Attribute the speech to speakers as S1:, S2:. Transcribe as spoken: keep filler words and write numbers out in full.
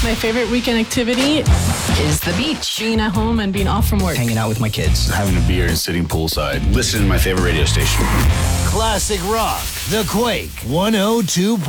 S1: My favorite weekend activity is the beach. Being at home and being off from work.
S2: Hanging out with my kids.
S3: Having a beer and sitting poolside. Listening to my favorite radio station.
S4: Classic rock. The Quake one oh two.